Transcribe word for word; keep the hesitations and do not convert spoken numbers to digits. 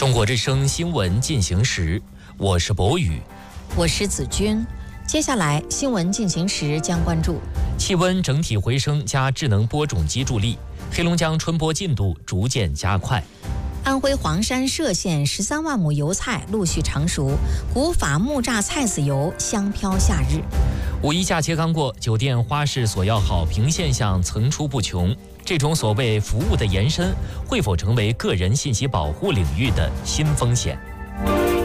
中国之声新闻进行时，我是博宇， 我是子君。接下来新闻进行时将关注气温整体回升加智能播种机助力，黑龙江春播进度逐渐加快。 安徽黄山歙县十三万亩油菜陆续成熟，古法木榨菜籽油香飘夏日。 五一假期刚过，酒店花市索要好评现象层出不穷。这种所谓服务的延伸，会否成为个人信息保护领域的新风险？